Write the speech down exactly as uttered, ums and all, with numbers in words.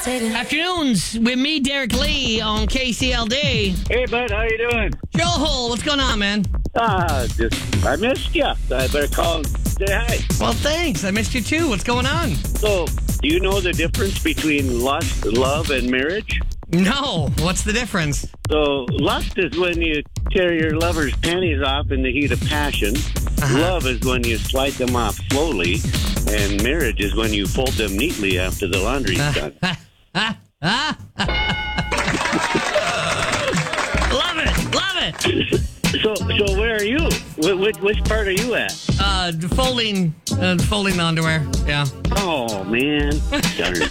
Afternoons with me, Derek Lee, on K C L D. Hey, bud, how you doing? Joe Hole, what's going on, man? Ah, just, I missed you. I better call and say hi. Well, thanks. I missed you too. What's going on? So, do you know the difference between lust, love, and marriage? No. What's the difference? So, lust is when you tear your lover's panties off in the heat of passion. Uh-huh. Love is when you slide them off slowly. And marriage is when you fold them neatly after the laundry's done. Love it. Love it. So, so where are you? Wh- which, which part are you at? Uh, folding, uh, folding underwear. Yeah. Oh, man. Darn it.